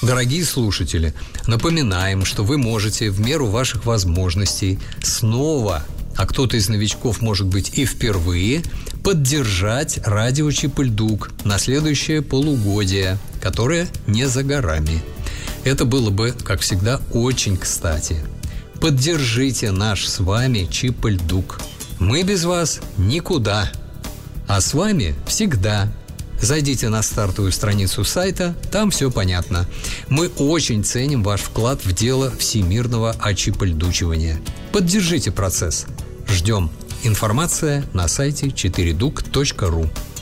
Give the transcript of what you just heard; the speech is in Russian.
Дорогие слушатели, напоминаем, что вы можете в меру ваших возможностей снова, а кто-то из новичков, может быть, и впервые, поддержать радио Чип и Дук на следующее полугодие, которое не за горами. Это было бы, как всегда, очень кстати. Поддержите наш с вами Чип и Дук. Мы без вас никуда, а с вами всегда. Зайдите на стартовую страницу сайта, там все понятно. Мы очень ценим ваш вклад в дело всемирного очипольдучивания. Поддержите процесс. Ждем. Информация на сайте 4duк.ru.